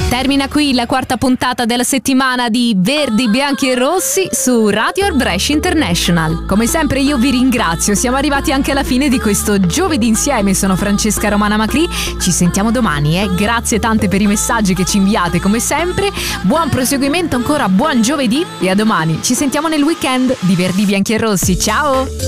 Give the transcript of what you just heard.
Termina qui la quarta puntata della settimana di Verdi, Bianchi e Rossi su Radio Art Brescia International. Come sempre io vi ringrazio, siamo arrivati anche alla fine di questo giovedì insieme. Sono Francesca Romana Macri, ci sentiamo domani. Grazie tante per i messaggi che ci inviate come sempre. Buon proseguimento ancora, buon giovedì e a domani. Ci sentiamo nel weekend di Verdi, Bianchi e Rossi. Ciao!